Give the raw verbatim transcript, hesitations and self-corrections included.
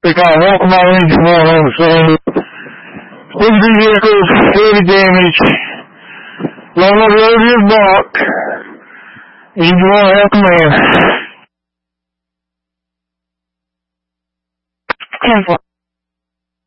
They kind of walk my range more on the same. These vehicles, heavy damage. Long as road is blocked, you want to help them in. ten four.